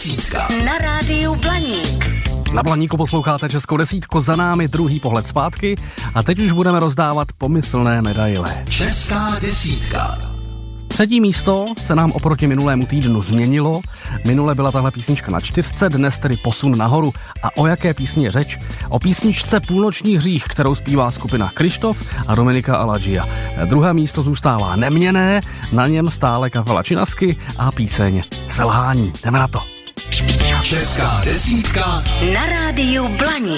desítka. Na rádiu Blaník. Na Blaníku posloucháte Českou desítku, za námi druhý pohled zpátky a teď už budeme rozdávat pomyslné medaile. Česká desítka. 3. místo se nám oproti minulému týdnu změnilo. Minule byla tahle písnička na 4, dnes tedy posun nahoru. A o jaké písni je řeč? O písničce Půlnoční hřích, kterou zpívá skupina Krištof a Dominika Aladžia. 2. místo zůstává neměnné, na něm stále kapela Činasky a píseň Selhání. Jdeme na to. Česká desítka Na rádiu Blaník.